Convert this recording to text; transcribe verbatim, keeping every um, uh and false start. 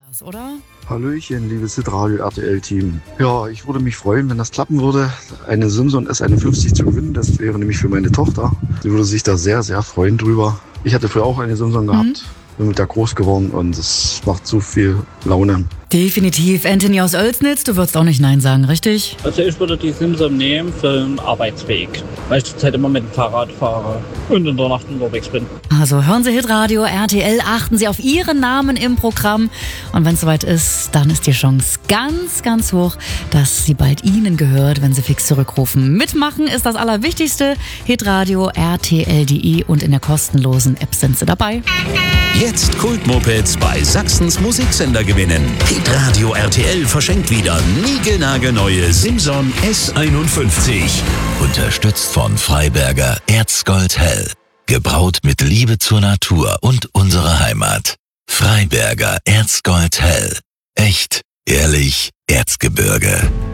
Oder? Hallöchen, liebes Hitradio R T L-Team. Ja, ich würde mich freuen, wenn das klappen würde, eine Simson S einundfünfzig zu gewinnen. Das wäre nämlich für meine Tochter. Sie würde sich da sehr, sehr freuen drüber. Ich hatte früher auch eine Simson gehabt, mhm. bin mit der groß geworden und es macht so viel Laune. Definitiv. Anthony aus Oelsnitz, du würdest auch nicht Nein sagen, richtig? Also ich würde die Simson nehmen für den Arbeitsweg, weil ich zurzeit immer mit dem Fahrrad fahre und in der Nacht unterwegs bin. Also hören Sie Hitradio R T L, achten Sie auf Ihren Namen im Programm und wenn es soweit ist, dann ist die Chance ganz, ganz hoch, dass sie bald Ihnen gehört, wenn Sie fix zurückrufen. Mitmachen ist das Allerwichtigste. Hitradio R T L punkt de und in der kostenlosen App sind Sie dabei. Jetzt Kultmopeds bei Sachsens Musiksender gewinnen. Hitradio R T L verschenkt wieder niegelnagelneue Simson S einundfünfzig. Unterstützt von Freiberger Erzgold Hell. Gebraut mit Liebe zur Natur und unserer Heimat. Freiberger Erzgold Hell. Echt, ehrlich, Erzgebirge.